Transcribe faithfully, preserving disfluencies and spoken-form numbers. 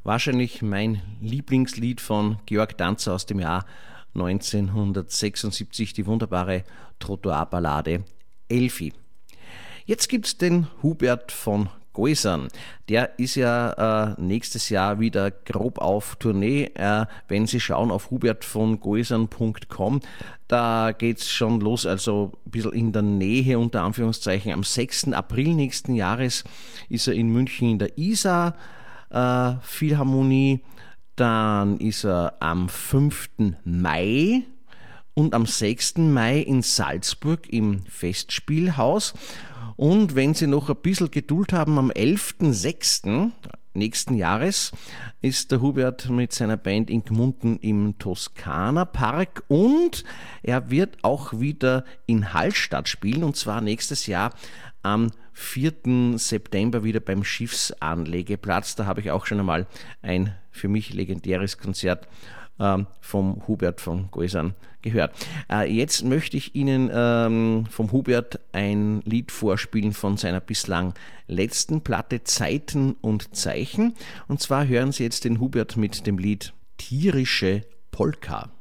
wahrscheinlich mein Lieblingslied von Georg Danzer aus dem Jahr neunzehnhundertsechsundsiebzig, die wunderbare Trottoirballade Elfi. Jetzt gibt es den Hubert von Geusern. Der ist ja äh, nächstes Jahr wieder grob auf Tournee. Äh, wenn Sie schauen auf hubert von geusern punkt com, da geht es schon los, also ein bisschen in der Nähe unter Anführungszeichen. Am sechsten April nächsten Jahres ist er in München in der Isar äh, Philharmonie. Dann ist er am fünften Mai und am sechsten Mai in Salzburg im Festspielhaus. Und wenn Sie noch ein bisschen Geduld haben, am elften sechsten nächsten Jahres ist der Hubert mit seiner Band in Gmunden im Toskana Park und er wird auch wieder in Hallstatt spielen, und zwar nächstes Jahr am vierten September wieder beim Schiffsanlegeplatz. Da habe ich auch schon einmal ein für mich legendäres Konzert ähm, vom Hubert von Geusern gehört. Äh, jetzt möchte ich Ihnen ähm, vom Hubert ein Lied vorspielen von seiner bislang letzten Platte Zeiten und Zeichen. Und zwar hören Sie jetzt den Hubert mit dem Lied Tierische Polka.